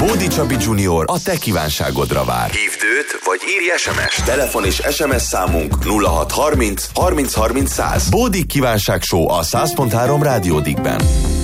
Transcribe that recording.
Bódi Csabi Junior a te kívánságodra vár. Hívd őt, vagy írj SMS-t. Telefon és SMS számunk 0630 30 30 100. Bódi kívánság show a 100.3 Rádió Digben.